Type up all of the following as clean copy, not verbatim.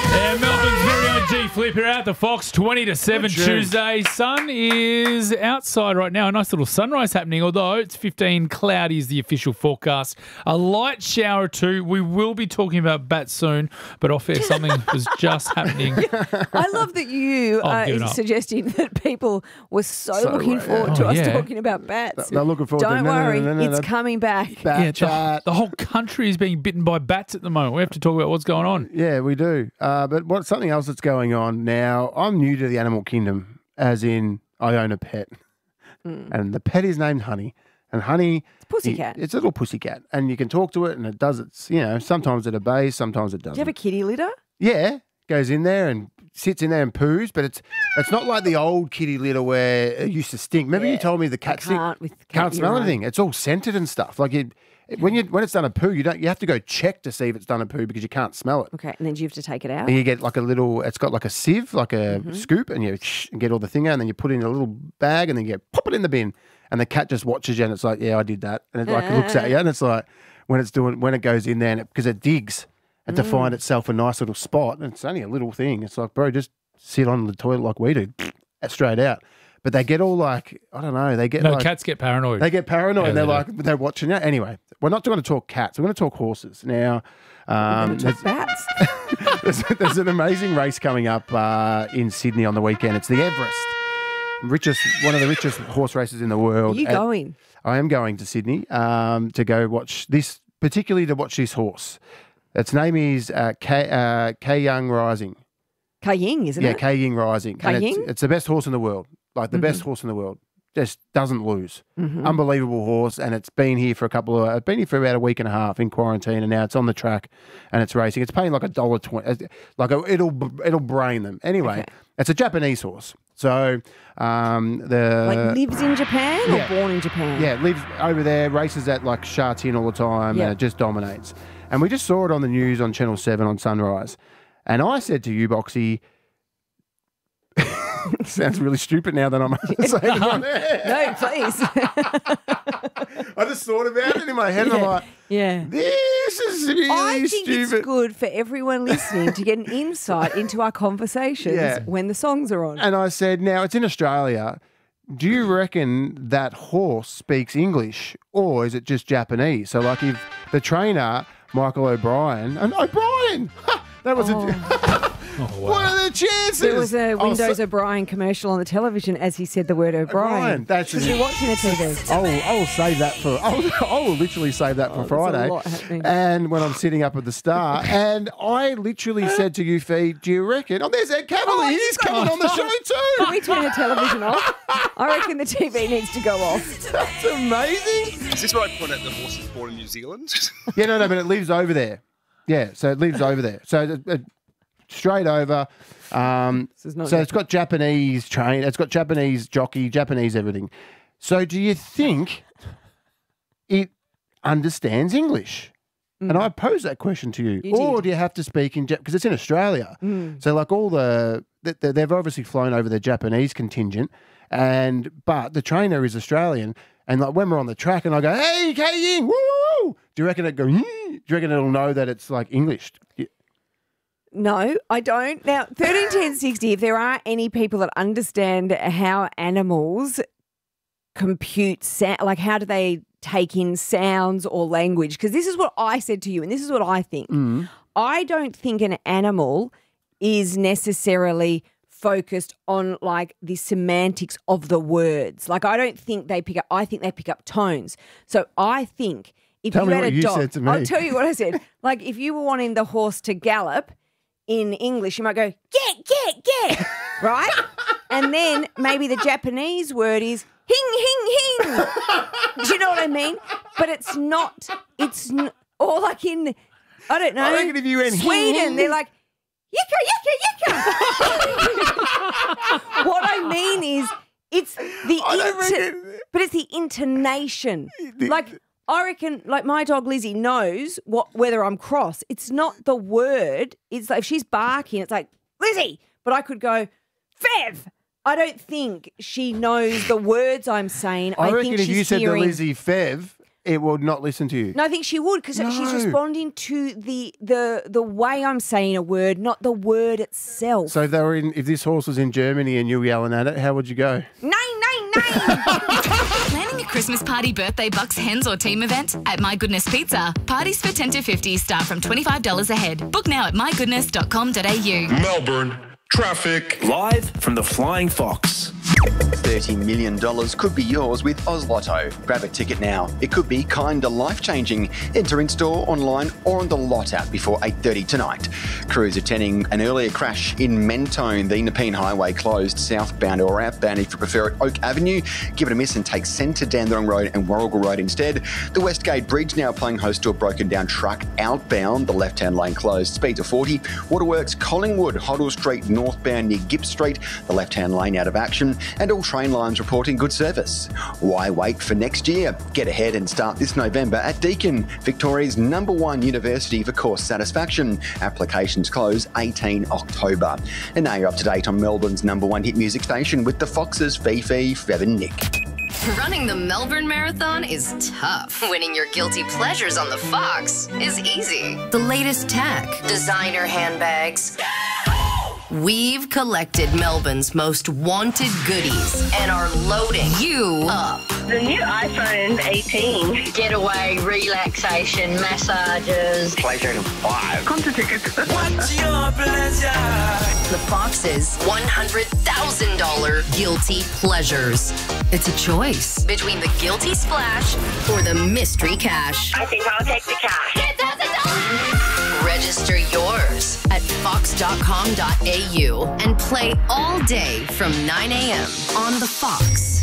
And Melbourne's very own G Flipper out the Fox, 20 to 7 Tuesday. Sun is outside right now. A nice little sunrise happening, although it's 15 cloudy is the official forecast. A light shower too. We will be talking about bats soon, but off air something was just happening. I love that you are suggesting that people were so looking forward to us talking about bats. They're looking forward Don't to worry, it's coming back. The whole country is being bitten by bats at the moment. We have to talk about what's going on. Yeah, we do. But something else that's going on now, I'm new to the animal kingdom, as in I own a pet. And the pet is named Honey. And Honey... It's a pussycat. It's a little pussycat. And you can talk to it and it does its, sometimes it obeys, sometimes it doesn't. Do you have a kitty litter? Yeah. Goes in there and sits in there and poos, but it's not like the old kitty litter where it used to stink. Remember you told me the cat can't smell anything. It's all scented and stuff. Like when it's done a poo, you have to go check to see if it's done a poo because you can't smell it. Okay, and then you have to take it out. And you get like it's got like a sieve, like a scoop, and you get all the thing out, and then you put it in a little bag, and then you pop it in the bin, and the cat just watches you, and it's like, yeah, I did that, and it like looks at you, and it's like when it goes in there, because it digs. And to find itself a nice little spot, and it's only a little thing. It's like, bro, just sit on the toilet like we do, straight out. But they get all like, I don't know, cats get paranoid. They get paranoid, and they're watching you. Anyway, we're not going to talk cats. We're going to talk horses now. Talk bats. there's an amazing race coming up in Sydney on the weekend. It's the Everest, one of the richest horse races in the world. Are you going? I am going to Sydney to go watch this, particularly to watch this horse. Its name is Kaying Rising. Kaying, isn't it? Yeah, Kaying Rising. Kaying? It's the best horse in the world. Like the best horse in the world. Just doesn't lose. Unbelievable horse, and it's been here for about a week and a half in quarantine, and now it's on the track and it's racing. It's paying like $1.20. Like it'll brain them. Anyway, It's a Japanese horse. So lives in Japan or born in Japan? Yeah, lives over there, races at like Sha Tin all the time, and it just dominates. And we just saw it on the news on Channel 7 on Sunrise. And I said to you, Boxy, sounds really stupid now that I'm saying it on air. No, please. I just thought about it in my head and I'm like, this is really I think stupid. It's good for everyone listening to get an insight into our conversations when the songs are on. And I said, now it's in Australia. Do you reckon that horse speaks English or is it just Japanese? So like if the trainer, Michael O'Brien, that was wow. What are the chances? There was a Windows O'Brien commercial on the television as he said the word O'Brien. That's you're watching the TV. I will save that for. I will literally save that for Friday. There's a lot happening. And when I'm sitting up at the Star, and I literally said to you, Fee, do you reckon? Oh, there's Ed Cavaliers coming on the show too. Can we turn the television off? I reckon the TV needs to go off. That's amazing. Is this where I point out the horse is born in New Zealand? Yeah, no, but it lives over there. Yeah, so it lives over there. So straight over. So it's got Japanese train. It's got Japanese jockey, Japanese everything. So do you think it understands English? And I pose that question to you. Or do you have to speak in because it's in Australia? So like they've obviously flown over the Japanese contingent, but the trainer is Australian. And like when we're on the track and I go, hey, Kaying, woo, woo, woo, do you reckon do you reckon it'll know that it's like English? No, I don't. Now, 131060, if there are any people that understand how animals compute sound, like how do they take in sounds or language? Because this is what I said to you and this is what I think. I don't think an animal is necessarily focused on like the semantics of the words. Like I don't think they pick up, I think they pick up tones. So I think if Tell you me had what a you dog, said to me. I'll tell you what I said. Like if you were wanting the horse to gallop in English, you might go, get, right? And then maybe the Japanese word is hing. Do you know what I mean? But it's not, or like in, I don't know, I reckon if you went Sweden, they're like, yicka. What I mean is it's but it's the intonation. Like I reckon like my dog Lizzie knows whether I'm cross. It's not the word. It's like if she's barking, it's like Lizzie. But I could go, Fev. I don't think she knows the words I'm saying. I reckon think if she's you said hearing... to Lizzie Fev, it will not listen to you. No, I think she would because she's responding to the way I'm saying a word, not the word itself. So if this horse was in Germany and you were yelling at it, how would you go? Nay. Planning a Christmas party, birthday, bucks, hens or team event? At My Goodness Pizza, parties for 10 to 50 start from $25 a head. Book now at mygoodness.com.au. Melbourne traffic. Live from the Flying Fox. $30 million could be yours with Oz Lotto. Grab a ticket now. It could be kinda life-changing. Enter in store, online or on the Lot app before 8:30 tonight. Crews attending an earlier crash in Mentone. The Nepean Highway closed southbound or outbound. If you prefer it, Oak Avenue, give it a miss and take Centre Dandenong Road and Warrigal Road instead. The Westgate Bridge now playing host to a broken down truck outbound. The left-hand lane closed. Speeds of 40. Waterworks, Collingwood, Hoddle Street northbound near Gibbs Street. The left-hand lane out of action. And all train lines reporting good service. Why wait for next year? Get ahead and start this November at Deakin, Victoria's #1 university for course satisfaction. Applications close 18 October. And now you're up to date on Melbourne's #1 hit music station with the Foxes, Fifi, Fev and Nick. Running the Melbourne Marathon is tough. Winning your guilty pleasures on the Fox is easy. The latest tech, designer handbags. We've collected Melbourne's most wanted goodies and are loading you up. The new iPhone 18. Getaway, relaxation, massages. PlayStation 5. Concert tickets. What's your pleasure? The Fox's $100,000 guilty pleasures. It's a choice between the guilty splash or the mystery cash. I think I'll take the cash. $10,000! Register yours at fox.com.au and play all day from 9 a.m. on The Fox.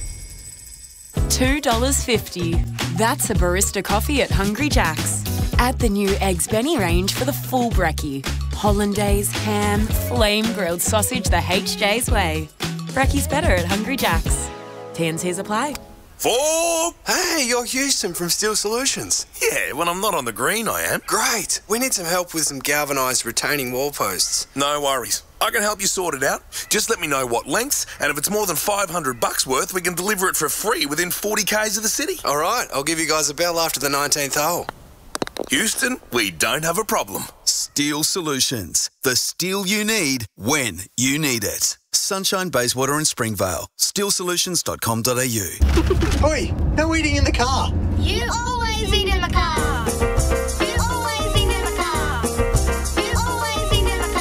$2.50. That's a barista coffee at Hungry Jack's. Add the new Eggs Benny range for the full brekkie. Hollandaise, ham, flame grilled sausage the HJ's way. Brekkie's better at Hungry Jack's. T&Cs apply. Hey, you're Houston from Steel Solutions. Yeah, when I'm not on the green, I am. Great. We need some help with some galvanised retaining wall posts. No worries. I can help you sort it out. Just let me know what lengths, and if it's more than $500 worth, we can deliver it for free within 40 k's of the city. All right, I'll give you guys a bell after the 19th hole. Houston, we don't have a problem. Steel Solutions. The steel you need when you need it. Sunshine, Bayswater and Springvale. Steelsolutions.com.au. Oi, no eating in the car. You always eat in the car. You always eat in the car. You always eat in the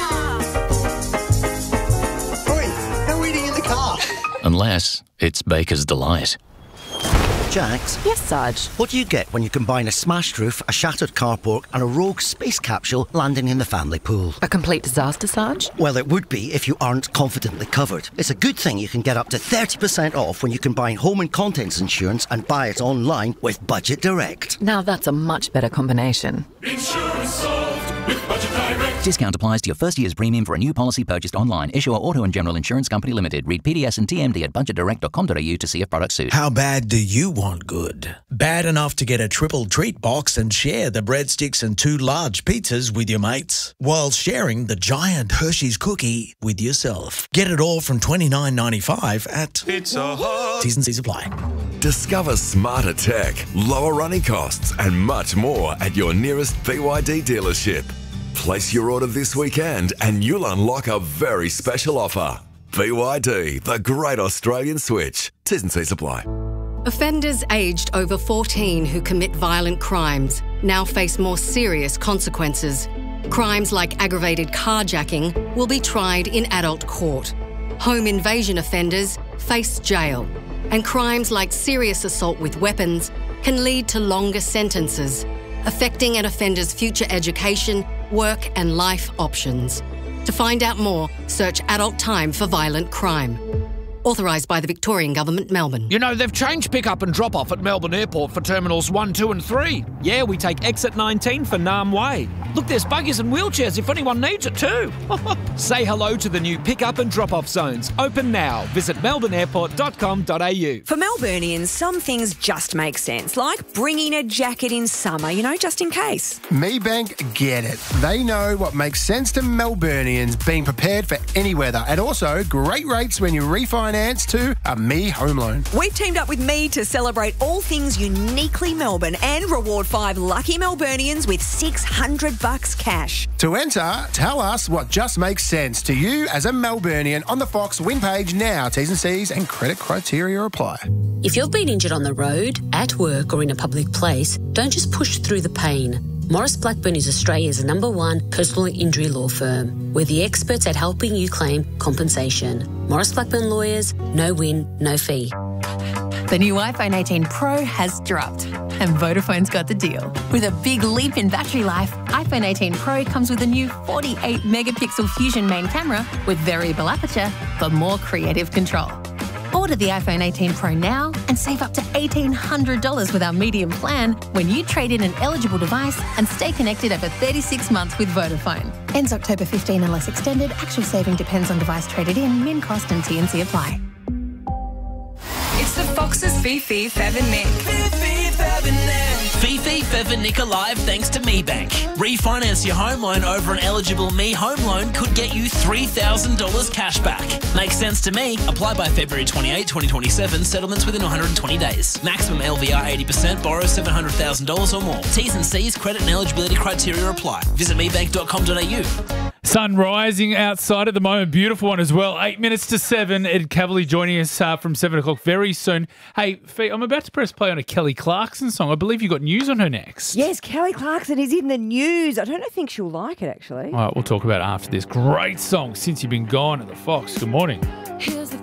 car. Oi, no eating in the car. Unless it's Baker's Delight. Jax? Yes, Sarge? What do you get when you combine a smashed roof, a shattered carport and a rogue space capsule landing in the family pool? A complete disaster, Sarge? Well, it would be if you aren't confidently covered. It's a good thing you can get up to 30% off when you combine home and contents insurance and buy it online with Budget Direct. Now that's a much better combination. Insurance solved with Budget Direct. Discount applies to your first year's premium for a new policy purchased online. Issuer Auto and General Insurance Company Limited. Read PDS and TMD at budgetdirect.com.au to see if products suit. How bad do you want good? Bad enough to get a triple treat box and share the breadsticks and 2 large pizzas with your mates, while sharing the giant Hershey's cookie with yourself. Get it all from $29.95 at Pizza Hut. T's and C's apply. Discover smarter tech, lower running costs, and much more at your nearest BYD dealership. Place your order this weekend and you'll unlock a very special offer. BYD, the great Australian switch. T's and C's apply. Offenders aged over 14 who commit violent crimes now face more serious consequences. Crimes like aggravated carjacking will be tried in adult court. Home invasion offenders face jail. And crimes like serious assault with weapons can lead to longer sentences, affecting an offender's future education, work and life options. To find out more, search Adult Time for Violent Crime. Authorised by the Victorian Government, Melbourne. You know, they've changed pick-up and drop-off at Melbourne Airport for Terminals 1, 2 and 3. Yeah, we take exit 19 for Nam Way. Look, there's buggies and wheelchairs if anyone needs it too. Say hello to the new pick-up and drop-off zones. Open now. Visit melbourneairport.com.au. For Melburnians, some things just make sense, like bringing a jacket in summer, just in case. MeBank get it. They know what makes sense to Melburnians, being prepared for any weather, and also great rates when you refinance to a Me home loan. We've teamed up with Me to celebrate all things uniquely Melbourne and reward 5 lucky Melburnians with $600 cash. To enter, tell us what just makes sense to you as a Melburnian on the Fox win page now. T's and C's and credit criteria apply. If you've been injured on the road, at work or in a public place, don't just push through the pain. Morris Blackburn is Australia's #1 personal injury law firm. We're the experts at helping you claim compensation. Morris Blackburn Lawyers, no win, no fee. The new iPhone 18 Pro has dropped, and Vodafone's got the deal. With a big leap in battery life, iPhone 18 Pro comes with a new 48-megapixel Fusion main camera with variable aperture for more creative control. Order the iPhone 18 Pro now and save up to $1,800 with our medium plan when you trade in an eligible device and stay connected over 36 months with Vodafone. Ends October 15 unless extended. Actual saving depends on device traded in, min cost and T&C apply. It's the Fox's Fifi, Fev and Nick. Fifi, Fev and Nick are live thanks to MeBank. Refinance your home loan over an eligible Me home loan could get you $3,000 cash back. Makes sense to me. Apply by February 28, 2027. Settlements within 120 days. Maximum LVR 80%. Borrow $700,000 or more. T's and C's, credit and eligibility criteria apply. Visit mebank.com.au. Sun rising outside at the moment. Beautiful one as well. 8 minutes to 7. Ed Cavalier joining us from 7 o'clock very soon. Hey, Fee, I'm about to press play on a Kelly Clarkson song. I believe you got news on her next. Yes, Kelly Clarkson is in the news. I don't think she'll like it, actually. All right, we'll talk about it after this. Great song, Since You've Been Gone at the Fox. Good morning.